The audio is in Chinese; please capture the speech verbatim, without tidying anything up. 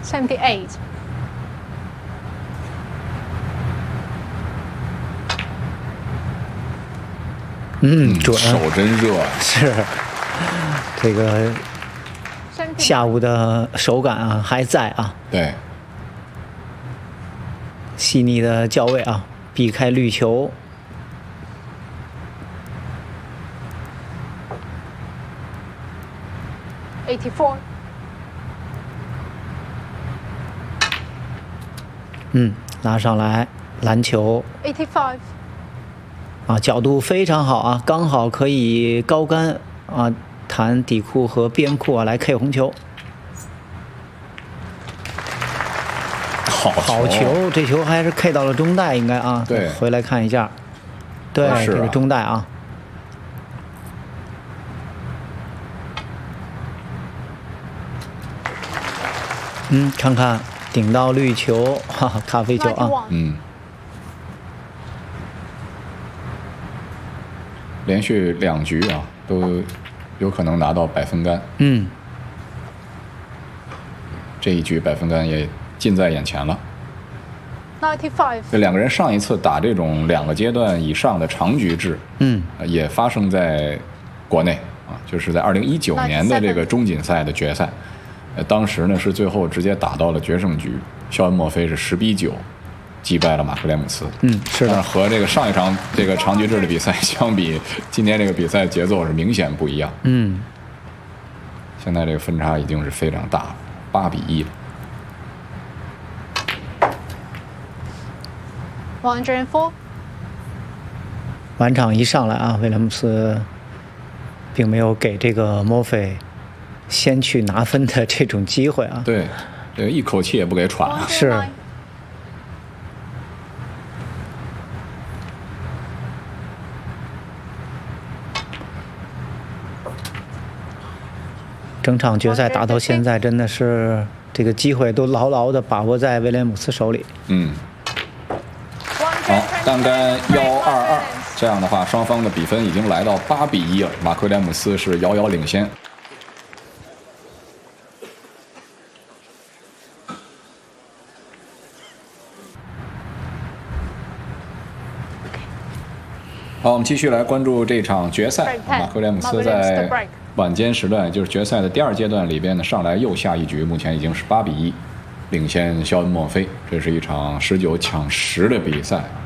seventy-eight。 嗯，准， 手真热啊！ 是这个下午的手感啊还在啊， 对， 细腻的脚位啊，避开绿球。 eighty-four。 嗯，拉上来篮球。 eighty-five。 啊，角度非常好啊，刚好可以高杆啊，弹底裤和边裤啊来 K 红球。 好好球，这球还是 K 到了中带，应该啊。 对， 回来看一下。对， 啊、 这个中带啊。嗯，看看顶到绿球，哈哈，咖啡球啊。 嗯。连续两局啊，都有可能拿到百分杆。 嗯， 这一局百分杆也近在眼前了。 ninety-five。 这两个人上一次打这种两个阶段以上的长局制， 嗯， 也发生在国内啊，就是在二零一九年的这个中锦赛的决赛。呃，当时呢是最后直接打到了决胜局，肖恩·墨菲是十比九。击败了马克·莱姆斯， 嗯，是的， 但是和这个上一场这个长局制的比赛相比，今天这个比赛节奏是明显不一样。 嗯， 现在这个分差已经是非常大了，八比一了。 one hundred four。 晚场一上来啊，威廉姆斯并没有给这个墨菲先去拿分的这种机会啊。 对，这个一口气也不给喘了。 是。整场决赛打到现在，真的是这个机会都牢牢地把握在威廉姆斯手里。 嗯。好，单杆幺二二，这样的话，双方的比分已经来到八比一了。马克·莱姆斯是遥遥领先。好，我们继续来关注这场决赛。马克·莱姆斯在晚间时段，就是决赛的第二阶段里边呢，上来又下一局，目前已经是八比一，领先肖恩·墨菲。这是一场十九抢十的比赛。